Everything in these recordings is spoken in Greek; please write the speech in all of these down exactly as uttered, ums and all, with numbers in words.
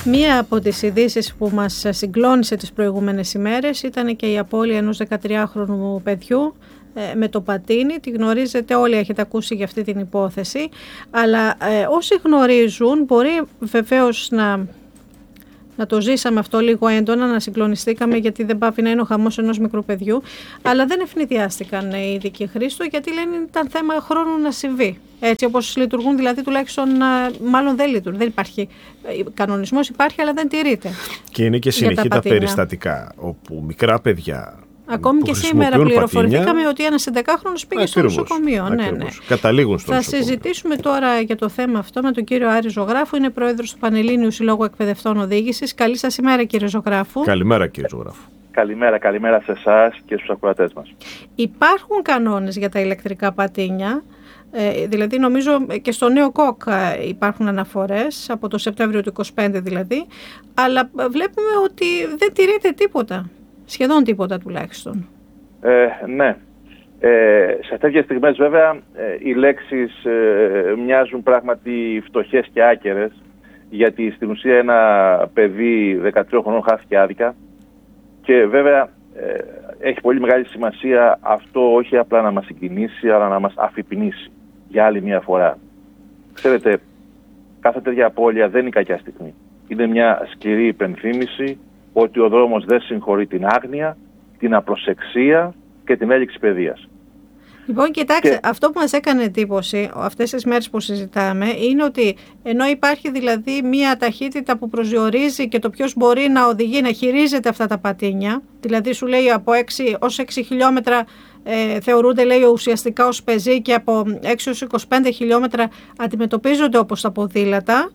Μία από τις ειδήσεις που μας συγκλώνησε τις προηγούμενες ημέρες ήταν και η απώλεια ενός δεκατριάχρονου παιδιού με το πατίνι. Τη γνωρίζετε όλοι, έχετε ακούσει για αυτή την υπόθεση, αλλά ε, όσοι γνωρίζουν μπορεί βεβαίως να, να το ζήσαμε αυτό λίγο έντονα, να συγκλονιστήκαμε, γιατί δεν πάβει να είναι ο χαμός ενός μικρού παιδιού, αλλά δεν ευνηδιάστηκαν οι ειδικοί, Χρήστο, γιατί λένε ήταν θέμα χρόνου να συμβεί. Έτσι όπως λειτουργούν, δηλαδή τουλάχιστον μάλλον δεν λειτουργούν. Δεν υπάρχει, κανονισμός υπάρχει αλλά δεν τηρείται. Και είναι και συνεχή τα, τα περιστατικά όπου μικρά παιδιά. Ακόμη και σήμερα πληροφορηθήκαμε πατίνια, ότι ένας εντεκάχρονος πήγε ακριβώς, στο νοσοκομείο. Ναι, ναι. Καταλήγουν στο Θα νοσοκομείο. συζητήσουμε τώρα για το θέμα αυτό με τον κύριο Άρη Ζωγράφου. Είναι πρόεδρος του Πανελλήνιου Συλλόγου Εκπαιδευτών Οδήγησης. Καλή σας ημέρα, κύριε Ζωγράφου. Καλημέρα, κύριε Ζωγράφου. Καλημέρα, καλημέρα σε εσάς και στους ακροατές μας. Υπάρχουν κανόνες για τα ηλεκτρικά πατίνια. Ε, δηλαδή νομίζω και στο νέο ΚΟΚ υπάρχουν αναφορές από το Σεπτέμβριο του είκοσι πέντε δηλαδή, αλλά βλέπουμε ότι δεν τηρείται τίποτα. Σχεδόν τίποτα τουλάχιστον. Ε, ναι. Ε, σε τέτοιες στιγμές βέβαια ε, οι λέξεις ε, μοιάζουν πράγματι φτωχές και άκερες, γιατί στην ουσία ένα παιδί δεκατρία χρονών χάθηκε άδικα και βέβαια ε, έχει πολύ μεγάλη σημασία αυτό όχι απλά να μας συγκινήσει αλλά να μας αφυπνήσει για άλλη μια φορά. Ξέρετε, κάθε τέτοια απώλεια δεν είναι κακιά στιγμή. Είναι μια σκληρή υπενθύμηση ότι ο δρόμος δεν συγχωρεί την άγνοια, την απροσεξία και την έλλειξη παιδείας. Λοιπόν, κοιτάξτε, και... αυτό που μας έκανε εντύπωση αυτές τις μέρες που συζητάμε είναι ότι ενώ υπάρχει δηλαδή μία ταχύτητα που προσδιορίζει και το ποιος μπορεί να οδηγεί, να χειρίζεται αυτά τα πατίνια, δηλαδή σου λέει από έξι ως έξι χιλιόμετρα ε, θεωρούνται, λέει, ουσιαστικά ως πεζοί και από έξι ως είκοσι πέντε χιλιόμετρα αντιμετωπίζονται όπως τα ποδήλατα.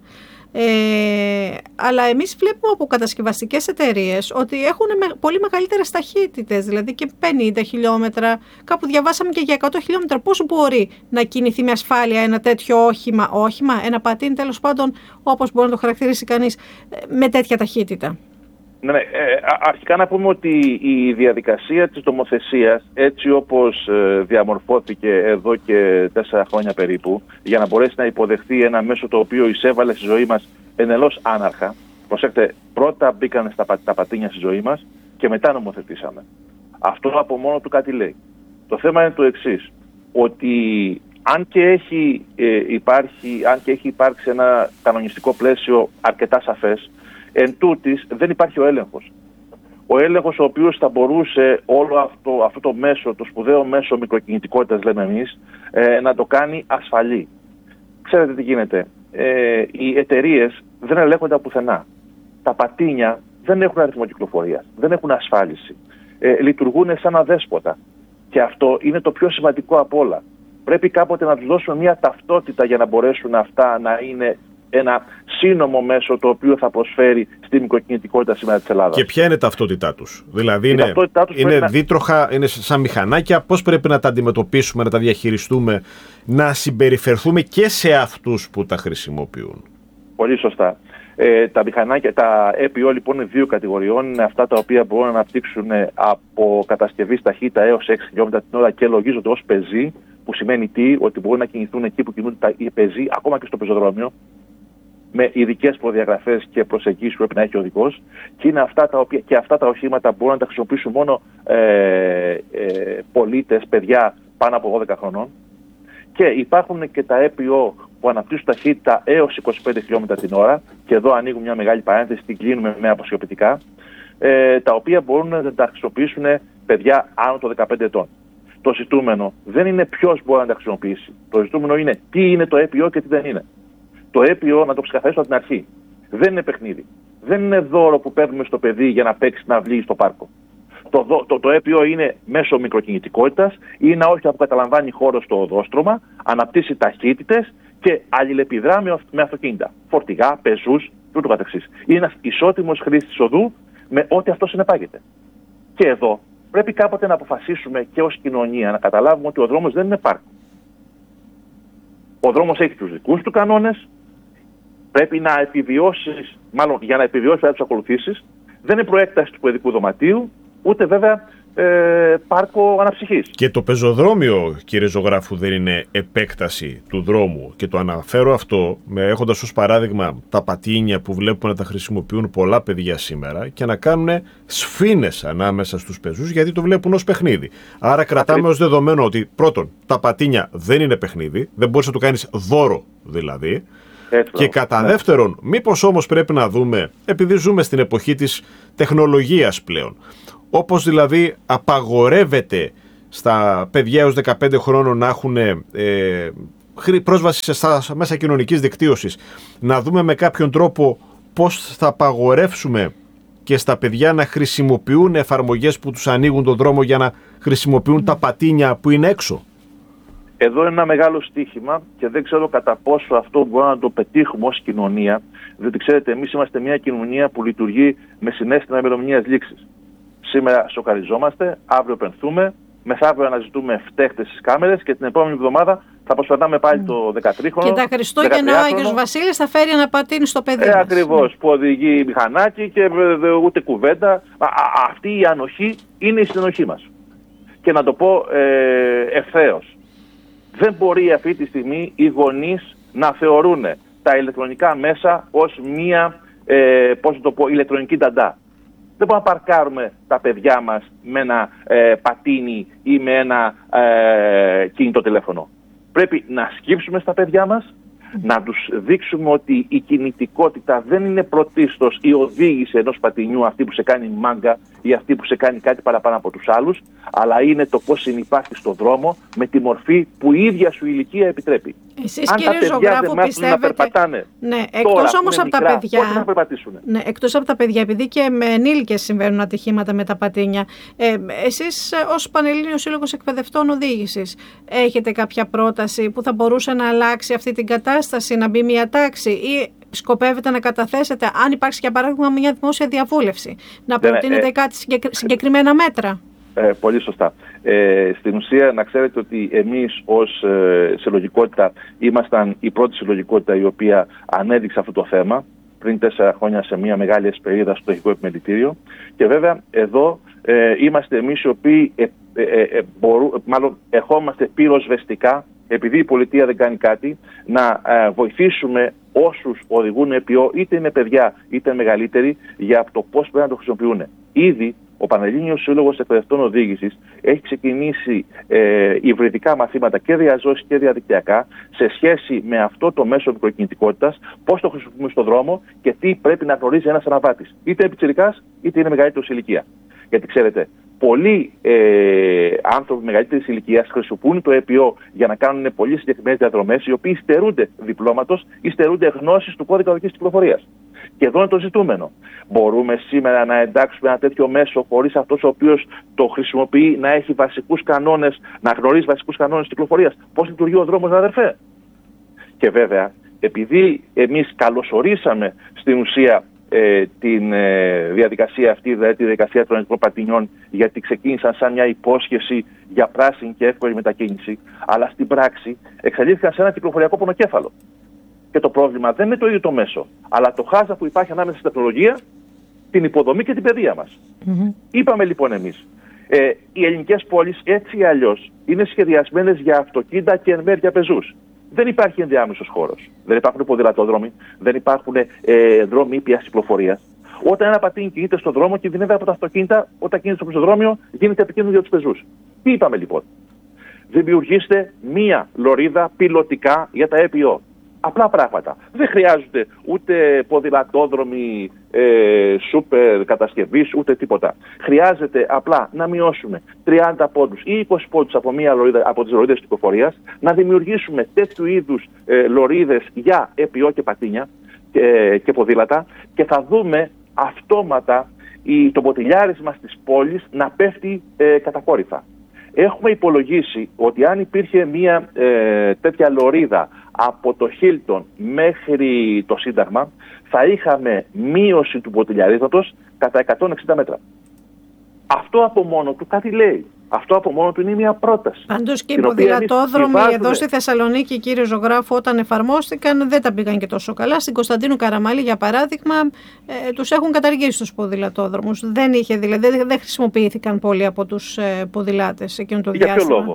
Ε, αλλά εμείς βλέπουμε από κατασκευαστικές εταιρείες ότι έχουν με, πολύ μεγαλύτερες ταχύτητες, δηλαδή και πενήντα χιλιόμετρα, κάπου διαβάσαμε και για εκατό χιλιόμετρα. Πώς μπορεί να κινηθεί με ασφάλεια ένα τέτοιο όχημα, όχημα ένα πατίνι τέλος πάντων, όπως μπορεί να το χαρακτηρίσει κανείς, με τέτοια ταχύτητα? Ναι, ναι. Ε, αρχικά να πούμε ότι η διαδικασία της νομοθεσίας, έτσι όπως ε, διαμορφώθηκε εδώ και τέσσερα χρόνια περίπου, για να μπορέσει να υποδεχθεί ένα μέσο το οποίο εισέβαλε στη ζωή μας ενελώς άναρχα. Προσέξτε, πρώτα μπήκαν στα, τα πατίνια στη ζωή μας και μετά νομοθετήσαμε. Αυτό από μόνο του κάτι λέει. Το θέμα είναι το εξής, ότι αν και έχει, ε, υπάρχει, αν και έχει υπάρξει ένα κανονιστικό πλαίσιο αρκετά σαφές, εν τούτης δεν υπάρχει ο έλεγχος. Ο έλεγχος ο οποίος θα μπορούσε όλο αυτό, αυτό το μέσο, το σπουδαίο μέσο μικροκινητικότητας λέμε εμείς, ε, να το κάνει ασφαλή. Ξέρετε τι γίνεται. Ε, οι εταιρείες δεν ελέγχονται από πουθενά. Τα πατίνια δεν έχουν αριθμό κυκλοφορίας, δεν έχουν ασφάλιση. Ε, λειτουργούν σαν αδέσποτα. Και αυτό είναι το πιο σημαντικό από όλα. Πρέπει κάποτε να τους δώσουμε μια ταυτότητα για να μπορέσουν αυτά να είναι ένα σύνομο μέσο το οποίο θα προσφέρει στη μικροκινητικότητα σήμερα της Ελλάδας. Και ποια είναι η ταυτότητά τους? Δηλαδή είναι, είναι να... δίτροχα, είναι σαν μηχανάκια. Πώς πρέπει να τα αντιμετωπίσουμε, να τα διαχειριστούμε, να συμπεριφερθούμε και σε αυτούς που τα χρησιμοποιούν? Πολύ σωστά. Ε, τα μηχανάκια, τα ι πι ο λοιπόν είναι δύο κατηγοριών. Είναι αυτά τα οποία μπορούν να αναπτύξουν από κατασκευή ταχύτητα έως έξι χιλιόμετρα την ώρα και λογίζονται ως πεζοί, που σημαίνει τι? Ότι μπορούν να κινηθούν εκεί που κινούνται οι πεζοί, ακόμα και στο πεζοδρόμιο, με ειδικές προδιαγραφές και προσεγγίσεις που πρέπει να έχει ο οδηγός, και, είναι αυτά τα οποία, και αυτά τα οχήματα μπορούν να τα χρησιμοποιήσουν μόνο ε, ε, πολίτες, παιδιά πάνω από δώδεκα χρονών. Και υπάρχουν και τα ι πι ο που αναπτύσσουν ταχύτητα έως είκοσι πέντε χιλιόμετρα την ώρα, και εδώ ανοίγουν μια μεγάλη παρένθεση, την κλείνουμε με αποσιοποιητικά, ε, τα οποία μπορούν να τα χρησιμοποιήσουν παιδιά άνω των δεκαπέντε ετών. Το ζητούμενο δεν είναι ποιος μπορεί να τα χρησιμοποιήσει. Το ζητούμενο είναι τι είναι το ι πι ο και τι δεν είναι. Το ι πι ο, να το ξεκαθαρίσω από την αρχή, δεν είναι παιχνίδι. Δεν είναι δώρο που παίρνουμε στο παιδί για να παίξει να βγει στο πάρκο. Το, το, το ι πι ο είναι μέσω μικροκινητικότητας, είναι ένα όχημα που καταλαμβάνει χώρο στο οδόστρωμα, αναπτύσσει ταχύτητες και αλληλεπιδρά με, με αυτοκίνητα. Φορτηγά, πεζούς και ούτω καθεξής. Είναι ένας ισότιμος χρήστης οδού με ό,τι αυτό συνεπάγεται. Και εδώ πρέπει κάποτε να αποφασίσουμε και ως κοινωνία να καταλάβουμε ότι ο δρόμος δεν είναι πάρκο. Ο δρόμος έχει τους δικούς του κανόνες. Πρέπει να επιβιώσεις, μάλλον για να επιβιώσεις πρέπει να τους ακολουθήσεις. Δεν είναι προέκταση του παιδικού δωματίου, ούτε βέβαια ε, πάρκο αναψυχής. Και το πεζοδρόμιο, κύριε Ζωγράφου, δεν είναι επέκταση του δρόμου. Και το αναφέρω αυτό με, έχοντας ως παράδειγμα τα πατίνια που βλέπουμε να τα χρησιμοποιούν πολλά παιδιά σήμερα και να κάνουν σφήνες ανάμεσα στους πεζούς, γιατί το βλέπουν ως παιχνίδι. Άρα κρατάμε ως δεδομένο ότι πρώτον, τα πατίνια δεν είναι παιχνίδι, δεν μπορείς να το κάνεις δώρο δηλαδή. Έτσι, και κατά ναι. δεύτερον, μήπως όμως πρέπει να δούμε, επειδή ζούμε στην εποχή της τεχνολογίας πλέον, όπως δηλαδή απαγορεύεται στα παιδιά έως δεκαπέντε χρόνων να έχουν ε, πρόσβαση στα μέσα κοινωνικής δικτύωσης, να δούμε με κάποιον τρόπο πώς θα απαγορεύσουμε και στα παιδιά να χρησιμοποιούν εφαρμογές που τους ανοίγουν τον δρόμο για να χρησιμοποιούν mm. τα πατίνια που είναι έξω. Εδώ είναι ένα μεγάλο στοίχημα και δεν ξέρω κατά πόσο αυτό μπορούμε να το πετύχουμε ως κοινωνία, διότι ξέρετε, εμείς είμαστε μια κοινωνία που λειτουργεί με συναίσθημα ημερομηνίας λήξης. Σήμερα σοκαριζόμαστε, αύριο πενθούμε, μεθαύριο αναζητούμε φταίχτες στις κάμερες και την επόμενη εβδομάδα θα προσπαθάμε πάλι mm. το δεκατρίχρονο. Και τα Χριστούγεννα ο Άγιος Βασίλης θα φέρει ένα πατίνι στο παιδί ε, μας. Ακριβώς, mm. που οδηγεί μηχανάκι και ούτε κουβέντα. Α, α, αυτή η ανοχή είναι η συνοχή μας. Και να το πω ε, ευθέως. Δεν μπορεί αυτή τη στιγμή οι γονείς να θεωρούν τα ηλεκτρονικά μέσα ως μία, ε, πώς το πω, ηλεκτρονική νταντά. Δεν μπορούμε να παρκάρουμε τα παιδιά μας με ένα ε, πατίνι ή με ένα ε, κινητό τηλέφωνο. Πρέπει να σκύψουμε στα παιδιά μας, να τους δείξουμε ότι η κινητικότητα δεν είναι πρωτίστως η οδήγηση ενός πατινιού, αυτή που σε κάνει μάγκα ή αυτή που σε κάνει κάτι παραπάνω από τους άλλους, αλλά είναι το πώς συνυπάρχει στον δρόμο με τη μορφή που η ίδια σου ηλικία επιτρέπει. Εσείς, αν κύριε Ζωγράφου, πιστεύετε... να περπατάνε, ναι, εκτός όμως από μικρά, τα παιδιά, πώς να περπατήσουν. Ναι, εκτός από τα παιδιά, επειδή και με ενήλικες συμβαίνουν ατυχήματα με τα πατίνια, ε, εσείς ως Πανελλήνιος Σύλλογος Εκπαιδευτών Οδήγησης έχετε κάποια πρόταση που θα μπορούσε να αλλάξει αυτή την κατάσταση, να μπει μια τάξη, ή σκοπεύετε να καταθέσετε, αν υπάρξει για παράδειγμα μια δημόσια διαβούλευση, να προτείνετε ε, κάτι συγκεκριμένα μέτρα? Ε, πολύ σωστά. Ε, στην ουσία να ξέρετε ότι εμείς ως ε, συλλογικότητα ήμασταν η πρώτη συλλογικότητα η οποία ανέδειξε αυτό το θέμα πριν τέσσερα χρόνια σε μια μεγάλη εσπερίδα στο Αρχικό Επιμελητήριο, και βέβαια εδώ ε, είμαστε εμείς οι οποίοι ε, ε, ε, μπορού, μάλλον ερχόμαστε πυροσβεστικά, επειδή η πολιτεία δεν κάνει κάτι, να ε, βοηθήσουμε όσους οδηγούν επιό, είτε είναι παιδιά είτε μεγαλύτεροι, για το πώς πρέπει να το χρησιμοποιούν. Ήδη ο Πανελλήνιος Σύλλογος Εκπαιδευτών Οδήγησης έχει ξεκινήσει ε, υβριδικά μαθήματα και διαζώσεις και διαδικτυακά σε σχέση με αυτό το μέσο μικροκινητικότητας, πώς το χρησιμοποιούμε στον δρόμο και τι πρέπει να γνωρίζει ένας αναβάτης, είτε επιτσιρικάς είτε είναι μεγαλύτερος ηλικία. Γιατί ξέρετε, πολλοί ε, άνθρωποι μεγαλύτερης ηλικίας χρησιμοποιούν το ΕΠΟ για να κάνουν πολύ συγκεκριμένες διαδρομές, οι οποίοι στερούνται διπλώματος ή στερούνται γνώσης του κώδικα οδικής κυκλοφορίας. Και εδώ είναι το ζητούμενο. Μπορούμε σήμερα να εντάξουμε ένα τέτοιο μέσο χωρίς αυτός ο οποίος το χρησιμοποιεί να έχει βασικούς κανόνες, να γνωρίζει βασικούς κανόνες κυκλοφορίας? Πώς λειτουργεί ο δρόμος, αδερφέ? Και βέβαια, επειδή εμείς καλωσορίσαμε στην ουσία ε, την ε, διαδικασία αυτή, δηλαδή τη διαδικασία των ελληνικών πατινιών, γιατί ξεκίνησαν σαν μια υπόσχεση για πράσινη και εύκολη μετακίνηση, αλλά στην πράξη εξελίχθηκαν σε ένα κυκλοφοριακό πονοκέφαλο. Και το πρόβλημα δεν είναι το ίδιο το μέσο, αλλά το χάζα που υπάρχει ανάμεσα στην τεχνολογία, την υποδομή και την παιδεία μας. Mm-hmm. Είπαμε λοιπόν εμείς, ε, οι ελληνικές πόλεις έτσι ή αλλιώς είναι σχεδιασμένες για αυτοκίνητα και εν μέρει για πεζούς. Δεν υπάρχει ενδιάμεσος χώρος. Δεν υπάρχουν ποδηλατόδρομοι, δεν υπάρχουν ε, δρόμοι ήπιας κυκλοφορίας. Όταν ένα πατίνι κινείται στον δρόμο, κινδυνεύει από τα αυτοκίνητα, όταν κινείται στο πεζοδρόμιο, γίνεται επικίνδυνο για τους πεζούς. Τι είπαμε λοιπόν? Δημιουργήστε μία λωρίδα πιλωτικά για τα ΕΠΟ. Απλά πράγματα. Δεν χρειάζονται ούτε ποδηλατόδρομοι ε, σούπερ κατασκευής, ούτε τίποτα. Χρειάζεται απλά να μειώσουμε τριάντα πόντους ή είκοσι πόντους από, μία λωρίδα, από τις λωρίδες κυκλοφορίας, να δημιουργήσουμε τέτοιου είδους ε, λωρίδες για ΕΠΟ και πατίνια και, και ποδήλατα, και θα δούμε αυτόματα η, το ποτηλιάρισμα στις πόλεις να πέφτει ε, κατακόρυφα. Έχουμε υπολογίσει ότι αν υπήρχε μια ε, τέτοια λωρίδα από το Χίλτον μέχρι το Σύνταγμα, θα είχαμε μείωση του ποτηλιαρίσματος κατά εκατόν εξήντα μέτρα. Αυτό από μόνο του κάτι λέει. Αυτό από μόνο του είναι μια πρόταση. Πάντως και οι ποδηλατόδρομοι εδώ στη Θεσσαλονίκη, κύριε Ζωγράφου, όταν εφαρμόστηκαν δεν τα πήγαν και τόσο καλά. Στην Κωνσταντίνου Καραμαλή, για παράδειγμα, ε, τους έχουν καταργήσει τους ποδηλατόδρομους. Δεν είχε, δηλαδή, δεν, δεν χρησιμοποιήθηκαν πολλοί από τους ε, ποδηλάτες εκείνο το Για διάστημα. ποιο λόγο?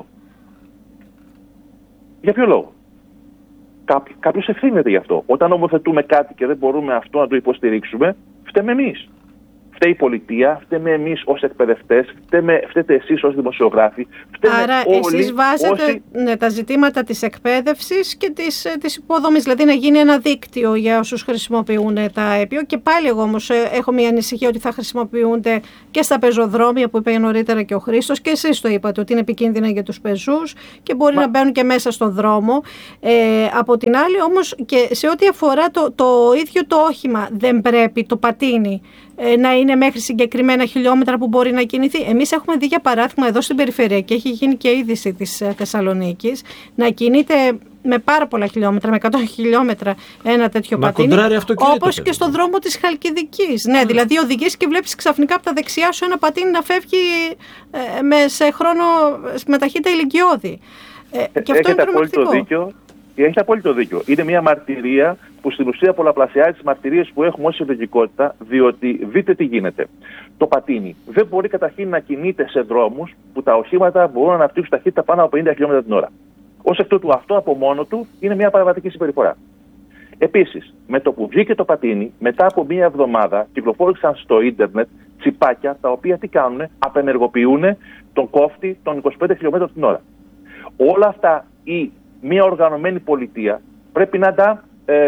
Για ποιο λόγο? Κάποιο, κάποιος ευθύνεται γι' αυτό. Όταν νομοθετούμε κάτι και δεν μπορούμε αυτό να το υποστηρίξουμε, φταίμε εμείς. Φταίει η πολιτεία, φταίμε εμείς ως εκπαιδευτές, φταίμε, φταίτε εσείς ως δημοσιογράφοι. Άρα όλοι, εσείς βάζετε όσοι... ναι, τα ζητήματα της εκπαίδευσης και της, της υποδομής, δηλαδή να γίνει ένα δίκτυο για όσους χρησιμοποιούν τα ΕΠΙΟ. Και πάλι εγώ όμως έχω μια ανησυχία ότι θα χρησιμοποιούνται και στα πεζοδρόμια που είπε νωρίτερα και ο Χρήστος, και εσείς το είπατε ότι είναι επικίνδυνα για τους πεζούς και μπορεί Μα... να μπαίνουν και μέσα στον δρόμο. Ε, από την άλλη όμως, και σε ό,τι αφορά το, το ίδιο το όχημα, δεν πρέπει το πατίνι να είναι μέχρι συγκεκριμένα χιλιόμετρα που μπορεί να κινηθεί. Εμείς έχουμε δει για παράδειγμα εδώ στην περιφέρεια, και έχει γίνει και είδηση της Θεσσαλονίκης, να κινείται με πάρα πολλά χιλιόμετρα, με εκατό χιλιόμετρα ένα τέτοιο να πατίνι, όπως και στον παιδί. δρόμο της Χαλκιδικής. Ναι, mm. δηλαδή οδηγείς και βλέπεις ξαφνικά από τα δεξιά σου ένα πατίνι να φεύγει ε, με, σε χρόνο, με ταχύτητα ηλικιώδη. Ε, και αυτό είναι τρομακτικό. Έχετε απόλυτο δίκιο. Είναι μια μαρτυρία που στην ουσία πολλαπλασιάζει τις μαρτυρίες που έχουμε ως συλλογικότητα, διότι δείτε τι γίνεται. Το πατίνι δεν μπορεί καταρχήν να κινείται σε δρόμους που τα οχήματα μπορούν να αναπτύξουν ταχύτητα πάνω από πενήντα χιλιόμετρα την ώρα. Ως εκ τούτου, αυτό από μόνο του είναι μια παραβατική συμπεριφορά. Επίσης, με το που βγήκε το πατίνι, μετά από μία εβδομάδα κυκλοφόρησαν στο ίντερνετ τσιπάκια τα οποία τι κάνουνε, απενεργοποιούν τον κόφτη των είκοσι πέντε χιλιόμετρων την ώρα. Όλα αυτά η μια οργανωμένη πολιτεία πρέπει να τα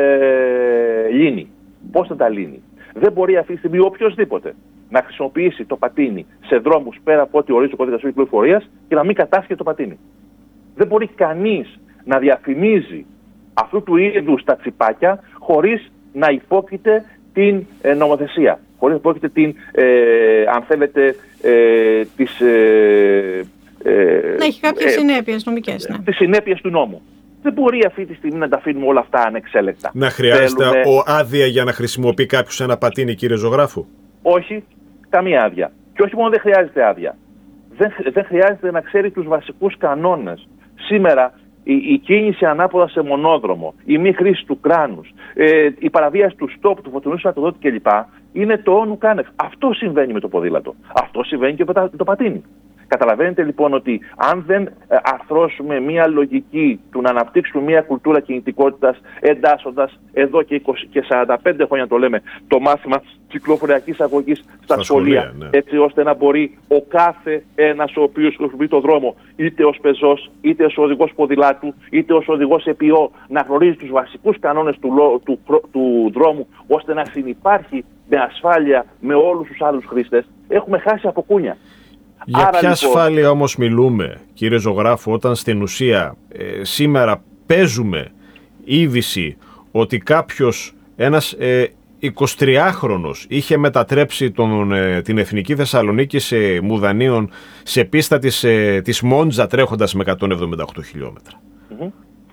ε, λύνει. Πώς θα τα λύνει? Δεν μπορεί αυτή τη στιγμή οποιοσδήποτε να χρησιμοποιήσει το πατίνι σε δρόμους πέρα από ό,τι ορίζει ο κώδικας κυκλοφορίας και να μην κατάσχει το πατίνι. Δεν μπορεί κανείς να διαφημίζει αυτού του είδους τα τσιπάκια χωρίς να υπόκειται την ε, νομοθεσία. Χωρίς να υπόκειται την, ε, αν θέλετε, ε, τις... Ε, Ε, να έχει κάποιες ε, συνέπειες νομικές. Ναι. Τις συνέπειες του νόμου. Δεν μπορεί αυτή τη στιγμή να τα αφήνουμε όλα αυτά ανεξέλεκτα. Να χρειάζεται Θέλουμε... ο άδεια για να χρησιμοποιεί κάποιος ένα πατίνι, κύριε Ζωγράφου? Όχι, καμία άδεια. Και όχι μόνο δεν χρειάζεται άδεια. Δεν, δεν χρειάζεται να ξέρει τους βασικούς κανόνες. Σήμερα η, η κίνηση ανάποδα σε μονόδρομο, η μη χρήση του κράνους, ε, η παραβίαση του στόπ, του φωτεινού σηματοδότη κλπ. Είναι το όνου κάνευ. Αυτό συμβαίνει με το ποδήλατο. Αυτό συμβαίνει και με το πατίνι. Καταλαβαίνετε λοιπόν ότι αν δεν αρθρώσουμε μία λογική του να αναπτύξουμε μία κουλτούρα κινητικότητας, εντάσσοντας εδώ και, είκοσι και σαράντα πέντε χρόνια το λέμε το μάθημα κυκλοφοριακής αγωγής στα, στα σχολεία, σχολεία ναι. έτσι ώστε να μπορεί ο κάθε ένας ο οποίος χρησιμοποιεί το δρόμο, είτε ως πεζός, είτε ως οδηγός ποδηλάτου, είτε ως οδηγός ΕΠΙΟ, να γνωρίζει τους βασικούς κανόνες του, του, του, του δρόμου, ώστε να συνυπάρχει με ασφάλεια με όλους τους άλλους χρήστες. Έχουμε χάσει από κούνια. Για Άρα, ποια λοιπόν... ασφάλεια όμως μιλούμε, κύριε Ζωγράφου, όταν στην ουσία ε, σήμερα παίζουμε είδηση ότι κάποιος, ένας ε, εικοσιτριάχρονος είχε μετατρέψει τον, ε, την Εθνική Θεσσαλονίκη σε Μουδανίων σε πίστα της, ε, της Μόντζα τρέχοντας με εκατόν εβδομήντα οκτώ χιλιόμετρα. Mm-hmm.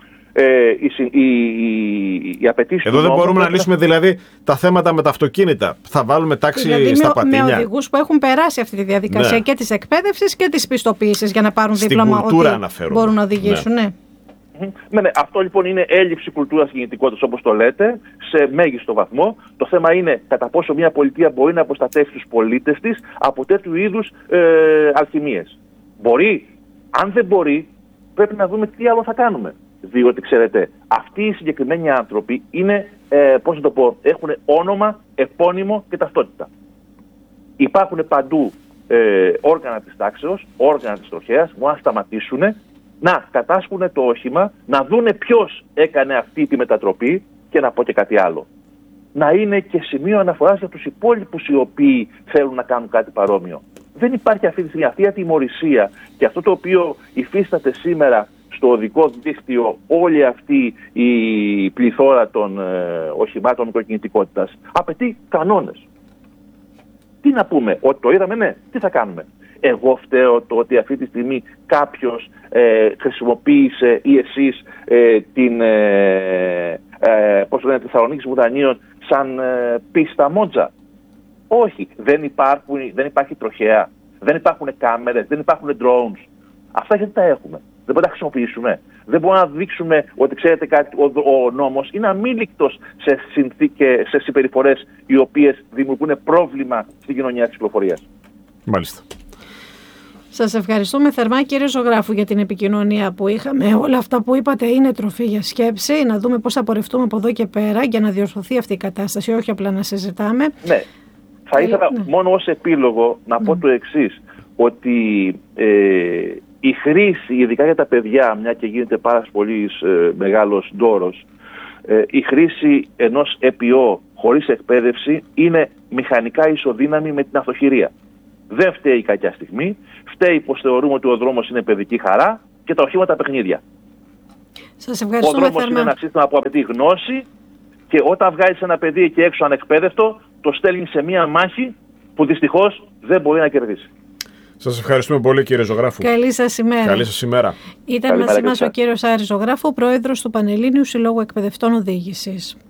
Ε, η, η, η, η απαιτήση Εδώ δεν μπορούμε να λύσουμε δηλαδή τα θέματα με τα αυτοκίνητα. Θα βάλουμε τάξη δηλαδή στα με, πατίνια. Με οδηγούς που έχουν περάσει αυτή τη διαδικασία ναι. και της εκπαίδευσης και της πιστοποίησης για να πάρουν δίπλωμα ότι αναφέρομαι. μπορούν να οδηγήσουν. Ναι. Ναι. Ναι, ναι. Αυτό λοιπόν είναι έλλειψη κουλτούρας κινητικότητας, όπως το λέτε, σε μέγιστο βαθμό. Το θέμα είναι κατά πόσο μια πολιτεία μπορεί να προστατεύσει τους πολίτες της από τέτοιου είδους ε, αλχημίες. Μπορεί. Αν δεν μπορεί, πρέπει να δούμε τι άλλο θα κάνουμε. Διότι ξέρετε, αυτοί οι συγκεκριμένοι άνθρωποι είναι, ε, πώς να το πω, έχουν όνομα, επώνυμο και ταυτότητα. Υπάρχουν παντού ε, όργανα της τάξεως, όργανα της τροχέας, που να σταματήσουν, να κατάσχουν το όχημα, να δούνε ποιος έκανε αυτή τη μετατροπή και να πω και κάτι άλλο. Να είναι και σημείο αναφοράς για τους υπόλοιπους οι οποίοι θέλουν να κάνουν κάτι παρόμοιο. Δεν υπάρχει αυτή τη στιγμή αυτή η ατιμωρησία και αυτό το οποίο υφίσταται σήμερα στο οδικό δίκτυο όλη αυτή η πληθώρα των ε, οχημάτων μικροκινητικότητας απαιτεί κανόνες. Τι να πούμε, ότι το είδαμε, ναι, τι θα κάνουμε. Εγώ φταίω το ότι αυτή τη στιγμή κάποιος ε, χρησιμοποίησε ή εσείς ε, την ε, ε, πώς το λένε, Θεσσαλονίκη Μουδανίων σαν ε, πίστα Μόντζα. Όχι, δεν, υπάρχουν, δεν υπάρχει τροχέα. Δεν υπάρχουν κάμερες, δεν υπάρχουν drones. Αυτά γιατί τα έχουμε. Δεν μπορούμε να τα χρησιμοποιήσουμε. Δεν μπορούμε να δείξουμε ότι, ξέρετε κάτι, ο, ο νόμος είναι αμήλικτος σε, συνθήκες, σε συμπεριφορές οι οποίες δημιουργούν πρόβλημα στην κοινωνία της κυκλοφορίας. Μάλιστα. Σας ευχαριστούμε θερμά, κύριε Ζωγράφου, για την επικοινωνία που είχαμε. Όλα αυτά που είπατε είναι τροφή για σκέψη. Να δούμε πώς θα πορευτούμε από εδώ και πέρα για να διορθωθεί αυτή η κατάσταση, όχι απλά να συζητάμε. Ναι. Θα ήθελα ναι. μόνο ως επίλογο να πω ναι. το εξής, ότι ε, η χρήση, ειδικά για τα παιδιά, μια και γίνεται πάρα πολύ ε, μεγάλος ντόρος, ε, η χρήση ενός ΕΠΟ χωρίς εκπαίδευση είναι μηχανικά ισοδύναμη με την αυτοχειρία. Δεν φταίει η κακιά στιγμή, φταίει πως θεωρούμε ότι ο δρόμος είναι παιδική χαρά και τα οχήματα παιχνίδια. Σας ευχαριστούμε. Ο δρόμος είναι ένα σύστημα που απαιτεί γνώση και όταν βγάζεις ένα παιδί εκεί έξω ανεκπαίδευτο, το στέλνει σε μία μάχη που δυστυχώς δεν μπορεί να κερδίσει. Σας ευχαριστούμε πολύ, κύριε Ζωγράφου. Καλή σας ημέρα. Καλή σας ημέρα. Ήταν μαζί μας ο κύριος Άρης Ζωγράφου, πρόεδρος του Πανελλήνιου Συλλόγου Εκπαιδευτών Οδήγησης.